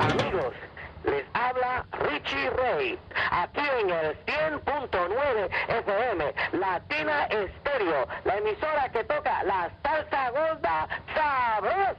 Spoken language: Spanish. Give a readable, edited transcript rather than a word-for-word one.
Amigos, les habla Richie Ray, aquí en el 100.9 FM, Latina Estéreo, la emisora que toca la salsa gorda